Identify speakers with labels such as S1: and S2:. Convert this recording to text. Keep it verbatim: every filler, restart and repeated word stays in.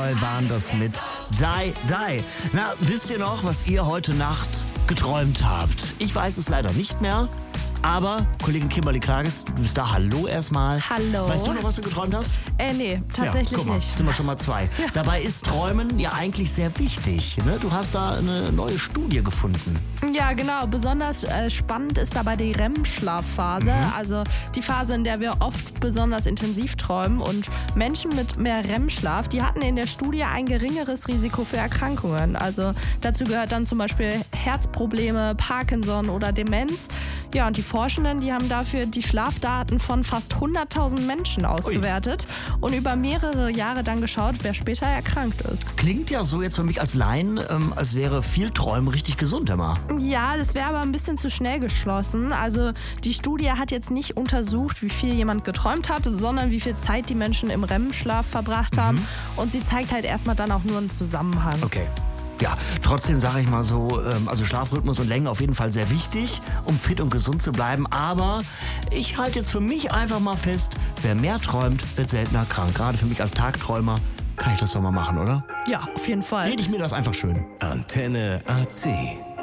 S1: Boy waren das mit Die, Die. Na, wisst ihr noch, was ihr heute Nacht geträumt habt? Ich weiß es leider nicht mehr. Aber, Kollegin Kimberly Klages, du bist da. Hallo erstmal.
S2: Hallo.
S1: Weißt du noch, was du geträumt hast?
S2: Äh, nee, tatsächlich
S1: ja, guck mal,
S2: nicht.
S1: Sind wir schon mal zwei. Ja. Dabei ist Träumen ja eigentlich sehr wichtig. Ne? Du hast da eine neue Studie gefunden.
S2: Ja, genau. Besonders äh, spannend ist dabei die R E M-Schlafphase. Mhm. Also die Phase, in der wir oft besonders intensiv träumen. Und Menschen mit mehr R E M-Schlaf, die hatten in der Studie ein geringeres Risiko für Erkrankungen. Also dazu gehört dann zum Beispiel Herzprobleme, Parkinson oder Demenz. Ja, und die Forschenden, die haben dafür die Schlafdaten von fast hunderttausend Menschen ausgewertet Ui. und über mehrere Jahre dann geschaut, wer später erkrankt ist.
S1: Klingt ja so jetzt für mich als Laien, ähm, als wäre viel Träumen richtig gesund immer.
S2: Ja, das wäre aber ein bisschen zu schnell geschlossen. Also die Studie hat jetzt nicht untersucht, wie viel jemand geträumt hat, sondern wie viel Zeit die Menschen im R E M-Schlaf verbracht haben. Mhm. Und sie zeigt halt erstmal dann auch nur einen Zusammenhang.
S1: Okay. Ja, trotzdem sage ich mal so, also Schlafrhythmus und Länge auf jeden Fall sehr wichtig, um fit und gesund zu bleiben. Aber ich halte jetzt für mich einfach mal fest, wer mehr träumt, wird seltener krank. Gerade für mich als Tagträumer kann ich das doch mal machen, oder?
S2: Ja, auf jeden Fall.
S1: Rede ich mir das einfach schön.
S3: Antenne A C.